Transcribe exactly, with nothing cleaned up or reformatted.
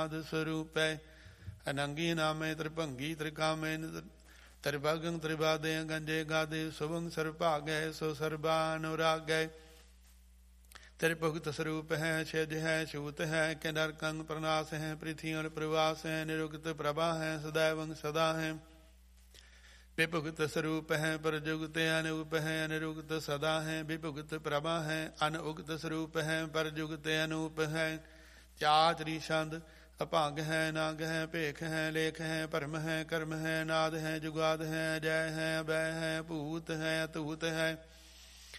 नाद स्वरूप है। अनंगी नामे त्रिभंगी त्रिकामे त्रिभगं त्रिबादे गंजे गादे सुभंग सर्वभागै सो सर्वानुरागै। त्रिभुक्त स्वरूप है छिज है छूत है के नरकंग प्रनाश है पृथ्वी और प्रवास है निरुक्त प्रभा है सदैवं सदा है। विभुक्त स्वरूप है परजुगत अनुप है अनिरुक्त सदा है। विभुक्त प्रभा है अनउक्त स्वरूप है परजुगत अनूप है। चाचरी छंद अभाग है नाग है भेख है लेख है परम है कर्म है नाद है जुगाद है जय है अभय है भूत है अतूत है।